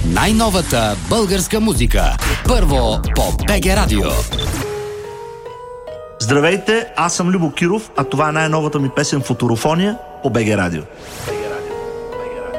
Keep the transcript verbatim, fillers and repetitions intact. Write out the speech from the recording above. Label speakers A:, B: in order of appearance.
A: най-новата българска музика. Първо по БГ Радио.
B: Здравейте, аз съм Любо Киров, а това е най-новата ми песен "Футурофония" по БГ Радио.